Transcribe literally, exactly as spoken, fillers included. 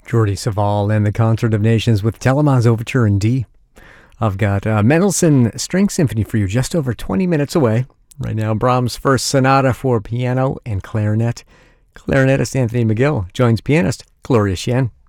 Jordi Savall and the Concert of Nations with Telemann's Overture in D. I've got uh, Mendelssohn String Symphony for you just over twenty minutes away. Right now, Brahms' first sonata for piano and clarinet. Clarinetist Anthony McGill joins pianist Gloria Shen.